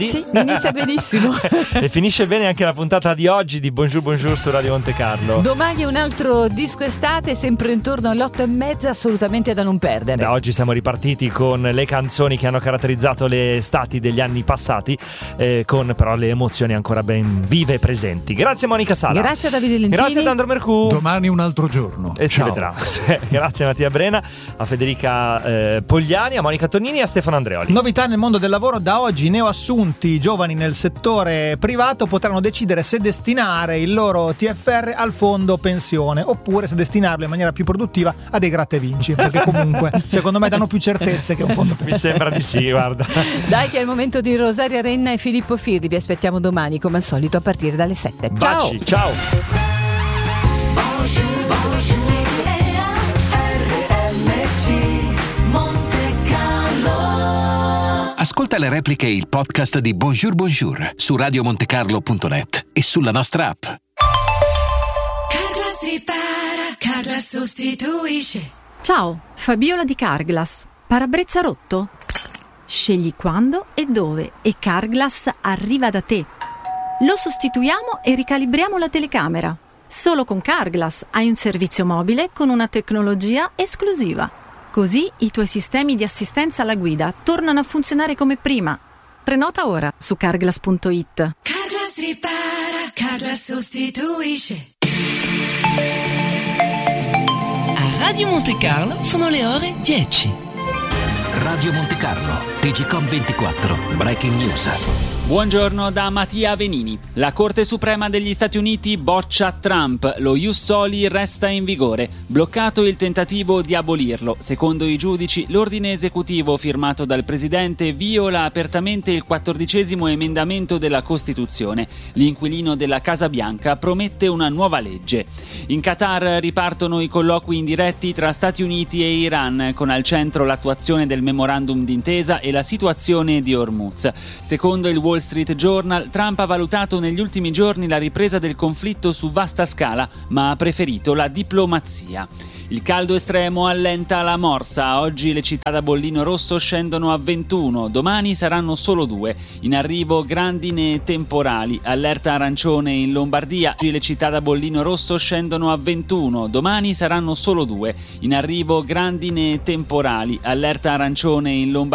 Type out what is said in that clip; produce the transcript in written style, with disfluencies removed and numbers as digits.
Sì, inizia benissimo. E finisce bene anche la puntata di oggi di Bonjour Bonjour su Radio Monte Carlo. Domani un altro disco estate, sempre intorno alle 8:30, assolutamente da non perdere. Da oggi siamo ripartiti con le canzoni che hanno caratterizzato le estati degli anni passati, con però le emozioni ancora ben vive e presenti. Grazie Monica Sala. Grazie a Davide Lentini. Grazie ad Andro Mercù. Domani un altro giorno. E ci vedrà. Grazie a Mattia Brena, a Federica Pogliani, a Monica Tonini e a Stefano Andreoli. Novità nel mondo del lavoro: da oggi i neoassunti giovani nel settore privato potranno decidere se destinare il loro TFR al fondo pensione oppure se destinarlo in maniera più produttiva a dei gratta e vinci, perché comunque secondo me danno più certezze che un fondo pensione. Mi sembra di sì, guarda. Dai che è il momento di Rosaria Renna e Filippo Firri. Vi aspettiamo domani come al solito a partire dalle 7. Baci, ciao. Ascolta le repliche e il podcast di Bonjour Bonjour su radiomontecarlo.net e sulla nostra app. Carglass ripara, Carglass sostituisce. Ciao, Fabiola di Carglass. Parabrezza rotto? Scegli quando e dove e Carglass arriva da te. Lo sostituiamo e ricalibriamo la telecamera. Solo con Carglass hai un servizio mobile con una tecnologia esclusiva. Così i tuoi sistemi di assistenza alla guida tornano a funzionare come prima. Prenota ora su carglass.it. Carglass ripara, Carglass sostituisce. A Radio Monte Carlo sono le ore 10. Radio Monte Carlo, TGcom 24, Breaking News. Buongiorno da Mattia Venini. La Corte Suprema degli Stati Uniti boccia Trump. Lo ius soli resta in vigore. Bloccato il tentativo di abolirlo. Secondo i giudici, l'ordine esecutivo firmato dal presidente viola apertamente il 14° emendamento della Costituzione. L'inquilino della Casa Bianca promette una nuova legge. In Qatar ripartono i colloqui indiretti tra Stati Uniti e Iran, con al centro l'attuazione del memorandum d'intesa e la situazione di Hormuz. Secondo il Wall Street Journal, Trump ha valutato negli ultimi giorni la ripresa del conflitto su vasta scala, ma ha preferito la diplomazia. Il caldo estremo allenta la morsa. Oggi le città da bollino rosso scendono a 21, domani saranno solo 2. In arrivo grandine e temporali. Allerta arancione in Lombardia. Oggi le città da bollino rosso scendono a 21, domani saranno solo 2. In arrivo grandine e temporali. Allerta arancione in Lombardia.